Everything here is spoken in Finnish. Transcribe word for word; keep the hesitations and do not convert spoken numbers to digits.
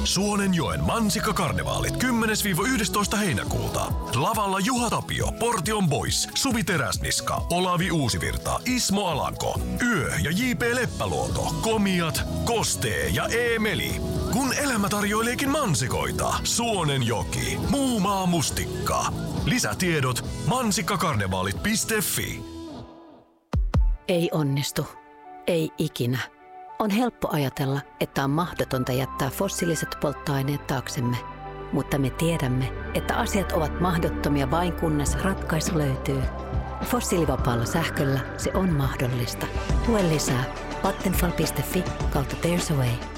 Suonenjoen Mansikkakarnevaalit kymmenes yhdestoista heinäkuuta. Lavalla Juha Tapio, Portion Boys, Suvi Teräsniska, Olavi Uusivirta, Ismo Alanko, Yö ja J P Leppäluoto, Komiat, Kostee ja Eemeli. Kun elämä tarjoileekin mansikoita, Suonenjoki, muu maa mustikka. Lisätiedot mansikkakarnevaalit piste fi. Ei onnistu. Ei ikinä. On helppo ajatella, että on mahdotonta jättää fossiiliset polttoaineet taaksemme. Mutta me tiedämme, että asiat ovat mahdottomia vain kunnes ratkaisu löytyy. Fossiilivapaalla sähköllä se on mahdollista. Lue lisää vattenfall piste fi kautta There's a Way.